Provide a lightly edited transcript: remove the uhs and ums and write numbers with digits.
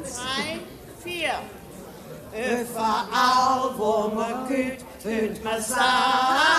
3, 4. Überall, wo man geht, hört man sagen.